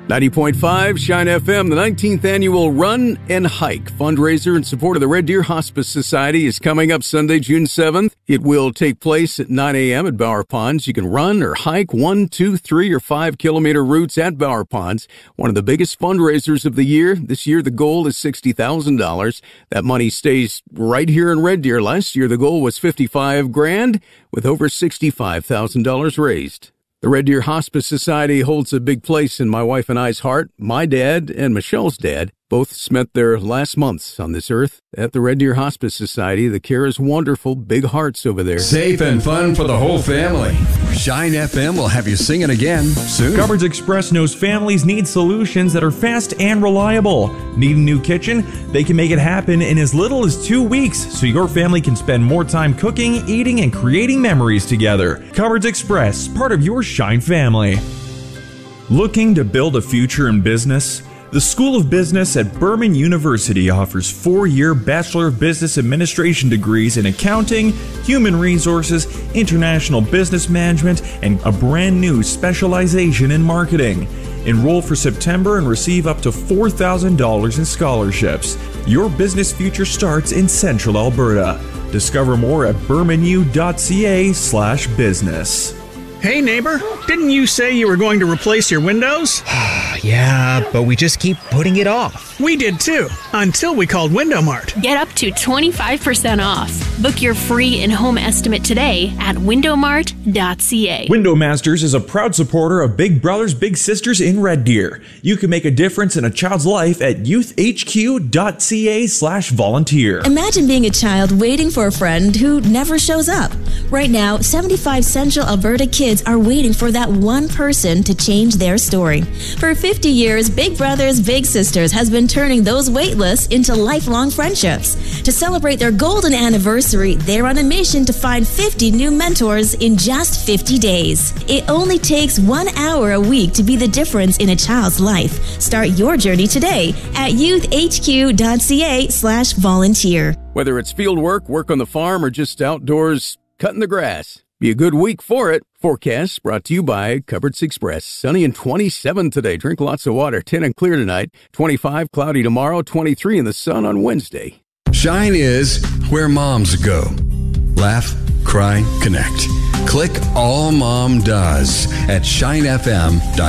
90.5 Shine FM, the 19th annual Run and Hike fundraiser in support of the Red Deer Hospice Society is coming up Sunday, June 7th. It will take place at 9 a.m. at Bower Ponds. You can run or hike 1, 2, 3, or 5 kilometer routes at Bower Ponds, one of the biggest fundraisers of the year. This year, the goal is $60,000. That money stays right here in Red Deer. Last year, the goal was $55,000 with over $65,000 raised. The Red Deer Hospice Society holds a big place in my wife and I's heart. My dad and Michelle's dad both spent their last months on this earth at the Red Deer Hospice Society. The care is wonderful. Big hearts over there. Safe and fun for the whole family. Shine FM will have you singing again soon. Cupboards Express knows families need solutions that are fast and reliable. Need a new kitchen? They can make it happen in as little as 2 weeks, so your family can spend more time cooking, eating, and creating memories together. Cupboards Express, part of your Shine family. Looking to build a future in business? The School of Business at Berman University offers 4-year Bachelor of Business Administration degrees in accounting, human resources, international business management, and a brand new specialization in marketing. Enroll for September and receive up to $4,000 in scholarships. Your business future starts in Central Alberta. Discover more at bermanu.ca/business. Hey neighbor, didn't you say you were going to replace your windows? Yeah, but we just keep putting it off. We did too, until we called Window Mart. Get up to 25% off. Book your free in-home estimate today at windowmart.ca. Window Masters is a proud supporter of Big Brothers Big Sisters in Red Deer. You can make a difference in a child's life at youthhq.ca/volunteer. Imagine being a child waiting for a friend who never shows up. Right now, 75 Central Alberta kids are waiting for that one person to change their story. For 50 years, Big Brothers Big Sisters has been turning those wait lists into lifelong friendships. To celebrate their golden anniversary, they're on a mission to find 50 new mentors in just 50 days. It only takes 1 hour a week to be the difference in a child's life. Start your journey today at youthhq.ca/volunteer. Whether it's field work on the farm, or just outdoors cutting the grass, be a good week for it. Forecast brought to you by Cupboards Express. Sunny and 27 today. Drink lots of water. 10 and clear tonight. 25 cloudy tomorrow. 23 in the sun on Wednesday. Shine is where moms go. Laugh, cry, connect. Click All Mom Does at shinefm.com.